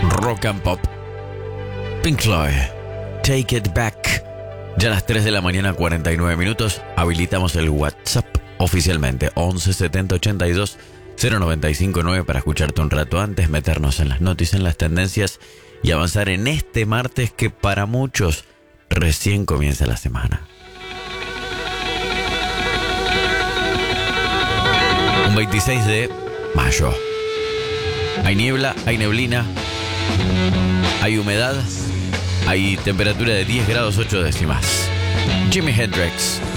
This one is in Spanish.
Rock and Pop. Pink Floyd, Take It Back. Ya a las 3 de la mañana, 49 minutos, habilitamos el WhatsApp oficialmente. 11 70 82 095 9 para escucharte un rato antes, meternos en las noticias, en las tendencias y avanzar en este martes que para muchos recién comienza la semana. Un 26 de mayo. Hay niebla, hay neblina, hay humedad, hay temperatura de 10 grados 8 décimas. Jimi Hendrix,